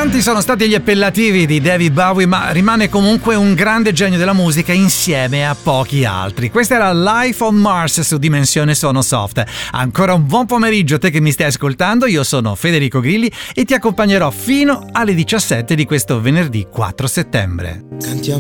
Tanti sono stati gli appellativi di David Bowie, ma rimane comunque un grande genio della musica insieme a pochi altri. Questa era Life on Mars su Dimensione Sono Soft. Ancora un buon pomeriggio a te che mi stai ascoltando, io sono Federico Grilli e ti accompagnerò fino alle 17 di questo venerdì 4 settembre. Cantiamo